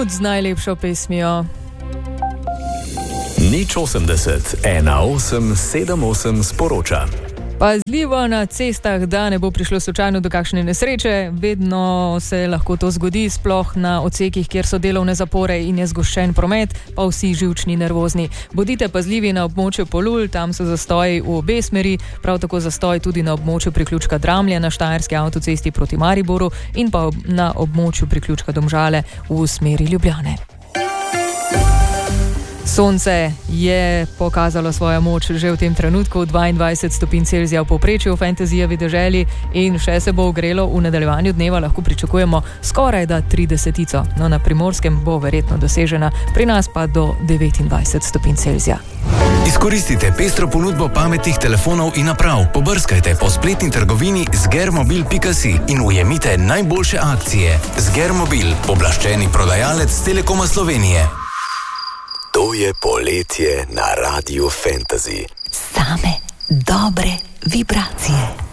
minut z najlepšo pesmijo. Nič 80 1878 sporoča. Pazljivo na cestah, da ne bo prišlo slučajno do kakšne nesreče. Vedno se lahko to zgodi, sploh na odsekih, kjer so delovne zapore in je zgoščen promet, pa vsi živčni, nervozni. Bodite pazljivi na območju Polul, tam so zastoji v obe smeri, prav tako zastoj tudi na območju priključka Dramlje na Štajerski avtocesti proti Mariboru in pa na območju priključka Domžale v smeri Ljubljane. Sonce je pokazalo svojo moč že v tem trenutku, 22 stopinj Celzija v povprečju v fantazijevi deželi in še se bo ogrelo. V nadaljevanju dneva lahko pričakujemo skoraj da 30. No, na Primorskem bo verjetno dosežena, pri nas pa do 29 stopinj Celzija. Izkoristite pestro ponudbo pametnih telefonov in naprav. Pobrskajte po spletni trgovini zgermobil.si in ujemite najboljše akcije. Zgermobil, pooblaščeni prodajalec Telekoma Slovenije. To je poletje na Radiu Fantasy. Same dobre vibracije.